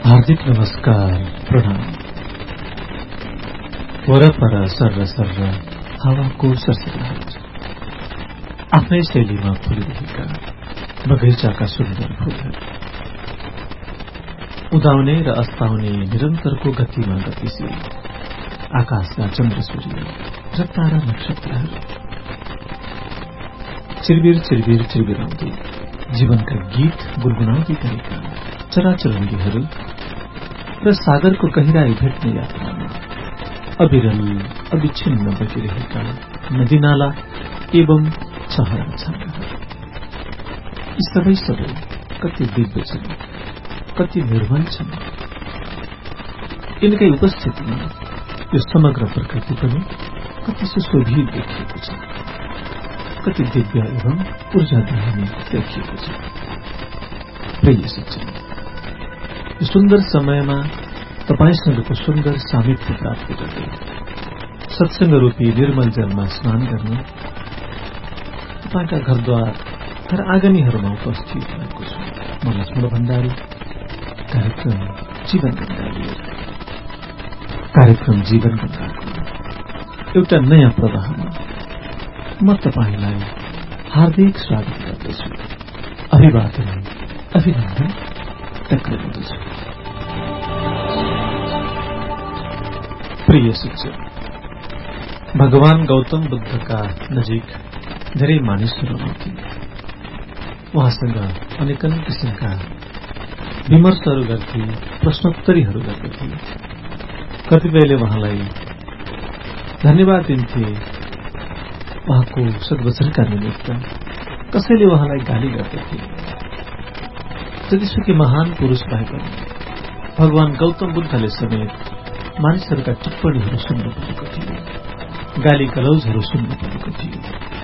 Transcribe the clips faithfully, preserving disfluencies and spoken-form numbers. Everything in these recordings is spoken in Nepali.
हार्दिक नमस्कार, प्रणाम। वरपर सर्र सर्र हावाको सरसराहट, आफ्नै शैलीमा फुलिरहेका बगैँचाका सुन्दर फूलहरू, उदाउने र अस्ताउने निरन्तरको गतिमा गतिशील आकाशका चन्द्र सूर्य र तारा नक्षत्रहरू, चिरबिर चिरबिर चिरबिराउँदै जीवनका गीत गुनगुनाउँदै गरेका चराचुरुङ्गीहरू र सागरको गहिराई भेट्ने यात्रामा अविरल अविच्छिन्न बगिरहेका नदीनाला एवं चहरा छाँगाहरू, यी सबै सबै कति दिव्य छन्, कति निर्मल छन्। यिनकै उपस्थितिमा यो समग्र प्रकृति पनि कति सुशोभित देखिएको छ, कति दिव्य एवं ऊर्जादायी देखिएको छ। प्रिय सज्जन, यो सुन्दर समयमा तपाईसँगको सुन्दर सामिप्य प्राप्त गर्दै सत्संग रूपी निर्मल जलमा स्नान गर्न तपाईँका घरद्वार घर आँगनीहरूमा उपस्थित भएको छु। म लक्ष्मण भण्डारी, कार्यक्रम जीवन गंगा लिएर कार्यक्रम जीवन गंगाको एउटा नयाँ प्रवाहमा म तपाईलाई हार्दिक स्वागत गर्दछु, अभिवादन अभिनन्दन टक्राउँदछु। प्रिय शिक्षक, भगवान गौतम बुद्धका नजिक धेरै मानिसहरू आउँथे। उहाँसँग अनेकन किसिमका विमर्शहरू गर्थे, प्रश्नोत्तरीहरू गर्दथे। कतिपयले उहाँलाई धन्यवाद दिन्थे उहाँको सद्वचनका निमित्त, कसैले उहाँलाई गाली गर्दथे। जतिसुकै महान पुरुष भए पनि भगवान गौतम बुद्धले समेत मानिसहरूका टिप्पणीहरू सुन्नु परेको थियो, गाली गलौजहरू सुन्नु परेको थियो।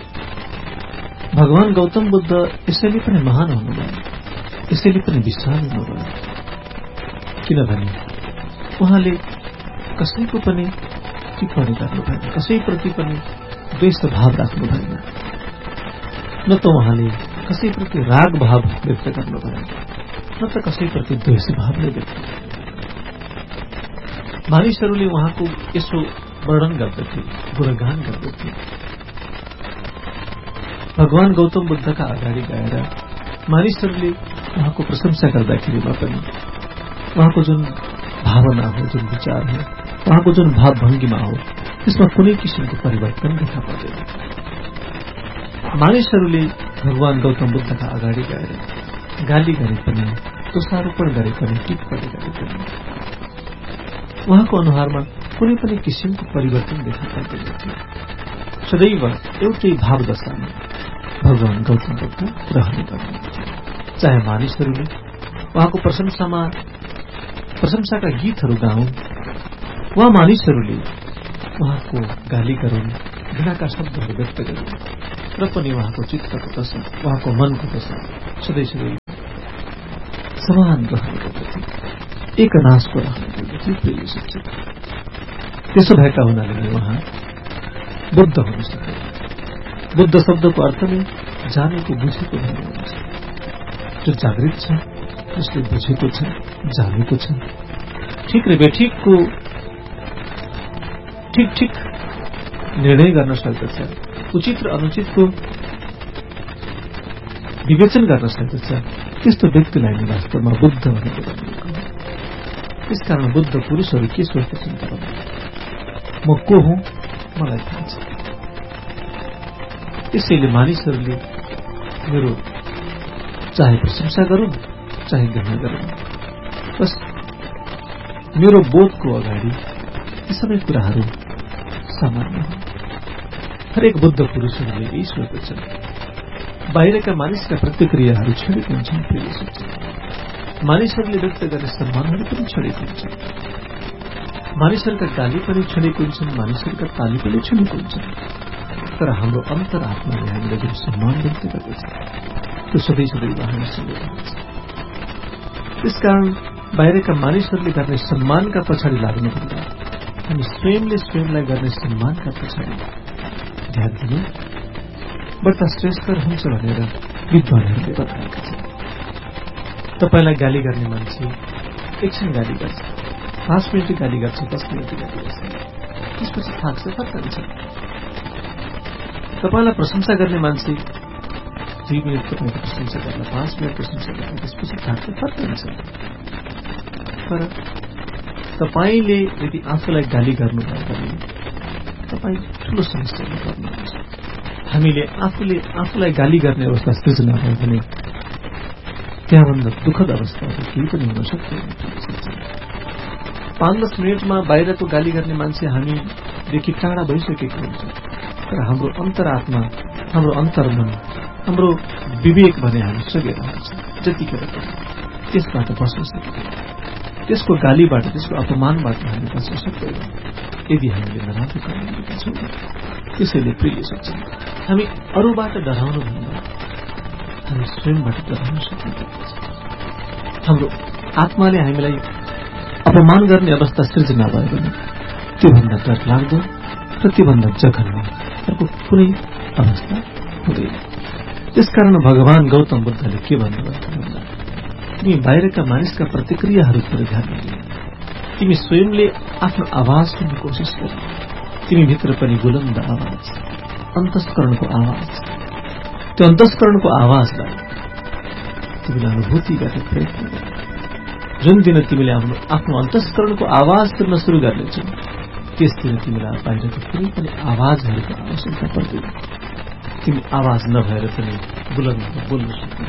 भगवान गौतम बुद्ध यसैले पनि महान हुनुभयो, यसैले पनि विशाल हुनुभयो, किनभने उहाँले कसैको पनि टिप्पणी गर्नु भएन, कसैप्रति पनि द्वेष भाव राख्नु भएन, न त उहाँले कसैप्रति राग भाव व्यक्त गर्नु भएन, न त कसैप्रति द्वेष भावले व्यक्त गर्नु। मानिसहरूले उहाँको यसो वर्णन गर्दथे, गुणगान गर्दथे। भगवान गौतम बुद्धका अगाडि गएर मानिसहरूले उहाँको प्रशंसा गर्दाखेरिमा पनि उहाँको जुन भावना हो, जुन विचार हो, उहाँको जुन भावभङ्गिमा हो, त्यसमा कुनै किसिमको परिवर्तन देखा पर्दैन। मानिसहरूले भगवान गौतम बुद्धका अगाडि गएर गाली गरे पनि, दोषारोपण गरे पनि, टिप्पणी गरे पनि उहाँको अनुहारमा कुनै पनि किसिमको परिवर्तन देखा पर्दैन थियो। सदैव एउटै भावदशामा भगवान गौतम बुद्ध रहने गर्नुहुन्थ्यो। चाहे मानिसहरूले उहाँको प्रशंसामा प्रशंसाका गीतहरू गाउन्, वा मानिसहरूले उहाँको गाली गरून्, घृणाका शब्दहरू व्यक्त गरून्, र पनि उहाँको चित्तको दशा, उहाँको मनको दशा सधैँ सधैँ समान रहने गर्दथे, एकनाशको रहने गर्दथे। प्रिय शिक्षक, त्यसो भएका हुनाले नै उहाँ बुद्ध हुन सक्छ। बुद्ध शब्दको अर्थ नै जानेको बुझेको भन्ने हुन्छ। जो जागृत छ, जसले बुझेको छ, जानेको छ, ठिक र बेठिकको ठिक ठिक निर्णय गर्न सक्दछ, उचित र अनुचितको विवेचन गर्न सक्दछ, त्यस्तो व्यक्तिलाई नै वास्तवमा बुद्ध भनेको भनिएको हो। त्यसकारण बुद्ध पुरुषहरू के सोच्दछन् त, म को हुँ मलाई थाहा छ। त्यसैले मानिसहरूले मेरो चाहे प्रशंसा गरून्, चाहे घृणा गरून्, बस मेरो बोधको अगाडि यी सबै कुराहरू सामान्य हुन्। हरेक बुद्ध पुरुषहरूले यही सोच्दछन्। बाहिरका मानिसका प्रतिक्रियाहरू क्षणिक हुन्छन्। प्रिय शिक्षक, मानिसहरूले व्यक्त गर्ने सम्मानहरू पनि क्षणिक हुन्छन्, मानिसहरूका गाली पनि क्षणिक हुन्छन्, मानिसहरूका ताली पनि क्षणिक हुन्छन्। तर हाम्रो अन्तरात्माले हामीले जुन सम्मान व्यक्त गर्दछ त्यो सधैँ सधैँ हामीसँग रहन्छ। त्यसकारण बाहिरका मानिसहरूले गर्ने सम्मानका पछाडि लाग्नुभन्दा हामी स्वयंले स्वयंलाई गर्ने सम्मानका पछाडि ध्यान दिनु बढ्ता श्रेष्ठकर हुन्छ भनेर विद्वानहरूले बताएका छन्। तपाईलाई गाली गर्ने मान्छे एकछिन गाली गर्छ, पाँच मिनट गाली गर्छ, दस मिनट गाली गर्छ, त्यसपछि थाक्छ, फर्कन्छ। तपाईँलाई प्रशंसा गर्ने मान्छे दुई मिनट तपाईँको प्रशंसा गर्न, पाँच मिनट प्रशंसा गर्न, त्यसपछि थाक्छ, फर्कन्छ। तर तपाईँले यदि आफूलाई गाली गर्नुभयो भने तपाईँ ठूलो समस्यामा पर्नुहुन्छ। हामीले आफूले आफूलाई गाली गर्ने अवस्था सृजना भयो भने त्यहाँभन्दा दुःखद अवस्थाहरू केही पनि हुन सक्दैन। पाँच दस मिनटमा बाहिरको गाली गर्ने मान्छे हामीदेखि टाढा भइसकेको हुन्छ, तर हाम्रो अन्तरात्मा, हाम्रो अन्तर्मन, हाम्रो विवेक भने हामी सकेर हुन्छ। जतिखेर त्यसबाट बस्न सक्दैन, त्यसको गालीबाट, त्यसको अपमानबाट हामी बस्न सक्दैनौँ यदि हामीले नराम्रो काम गरेका छौँ। त्यसैले प्रिय सक्छ हामी अरूबाट डराउनु भन्दा हामी स्वयंबाट डराउन सक्नुपर्छ। हाम्रो आत्माले हामीलाई अपमान गर्ने अवस्था सृजना भयो भने त्योभन्दा डर लाग्दो र त्योभन्दा जघन्य अर्को कुनै अवस्था हुँदैन। त्यसकारण भगवान गौतम बुद्धले के भन्नुभयो भन्दा तिमी बाहिरका मानिसका प्रतिक्रियाहरूतिर ध्यान दिनु, तिमी स्वयंले आफ्नो आवाज सुन्ने कोसिस गर। तिमी भित्र पनि बुलन्द आवाज, अन्तस्करणको आवाज, त्यो अन्तस्करणको आवाजलाई तिमीले अनुभूति गर्ने प्रयत्न गर। जुन दिन तिमीले आफ्नो आफ्नो अन्तस्करणको आवाज सुन्न सुरु गर्नेछौ त्यस दिन तिमीलाई बाहिरको कुनै पनि आवाजहरूको आवश्यकता पर्दैन। तिमी आवाज नभएर पनि बुलन्द बोल्न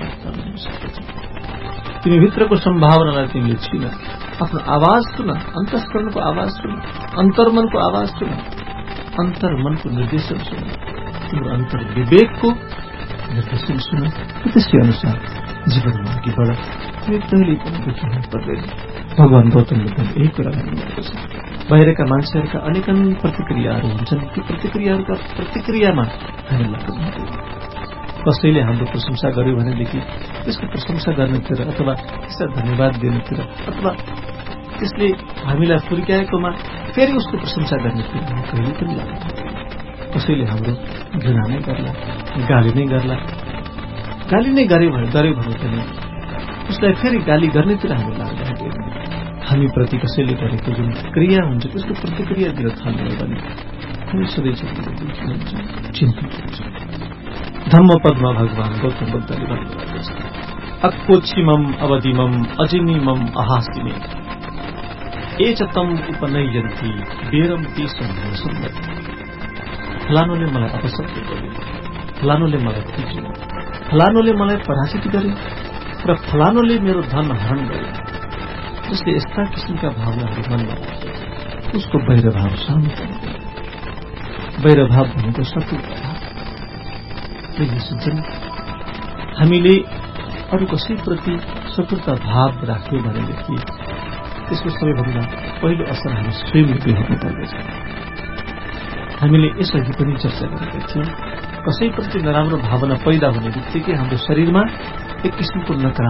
सक्छौ। तिमी भित्रको सम्भावनालाई तिमीले छिन, आफ्नो आवाज सुन, अन्तस्करणको आवाज सुन, अन्तर्मनको आवाज सुन, अन्तर्मनको निर्देशन सुन, तिम्रो अन्तर विवेकको निर्देशन सुन। त्यसै अनुसार जीवनमा अघि बढ, तिमी कहिले पनि दुःखी हुनु पर्दैन। भगवान गौतम बुद्धले यही कुरा भन्नुभएको छ। बाहिरका मान्छेहरूका अनेकन प्रतिक्रियाहरू हुन्छन्, ती प्रतिक्रियाहरूका प्रतिक्रियामा हामी लाग्नु हुँदैन। कसैले हाम्रो प्रशंसा गर्यो भनेदेखि त्यसको प्रशंसा गर्नेतिर अथवा त्यसलाई धन्यवाद दिनेतिर अथवा त्यसले हामीलाई फुर्क्याएकोमा फेरि उसको प्रशंसा गर्नेतिर हामी कहिले पनि लाग्नु हुँदैन। कसैले हाम्रो घृणा नै गर्ला, गाली नै गर्ला, गाली नै गरे भने गरे भने पनि उसलाई फेरि गाली गर्नेतिर हामी लाग्नु हुँदैन। हामी प्रति कसैले गरेको जुन क्रिया हुन्छ त्यसको प्रतिक्रियातिर थाल्यो भने हामी सधैँ चिन्तित हुन्छौँ। धम्मपदमा भगवान गौतम बुद्धले भन्नुभएको छ, अक्कोच्छिमम अवधिमम अजिनिमम अहास्तिमे एचतम उपनयन्ति बेरम ती सम्भव। फलानुले मलाई अपशब्द गर्यो, फलानुले मलाई पिट्यो, फलानुले मलाई पराजित गर्यो र फलानुले मेरो धन हरण गर्यो। जसले यस्ता किसिमका भावनाहरू मनमा राख्छ उसको वैरभाव शान्त हुन्छ। वैरभाव भनेको शत्रुता भाव। हामीले अरू कसैप्रति शत्रुता भाव राख्यो भनेदेखि त्यसको सबैभन्दा पहिलो असर हामी स्वयंले बेहोर्नु पर्दछ। हामीले यसअघि पनि चर्चा गरेका थियौँ, कसैप्रति नराम्रो भावना पैदा हुने बित्तिकै हाम्रो शरीरमा एक किसिमको नकारात्मक